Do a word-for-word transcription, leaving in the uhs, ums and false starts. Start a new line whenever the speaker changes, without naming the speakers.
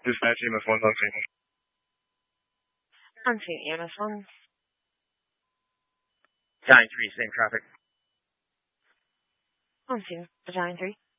Dispatch E M S one's on scene.
On scene, E M S one.
Battalion three, same traffic.
On scene, Battalion three.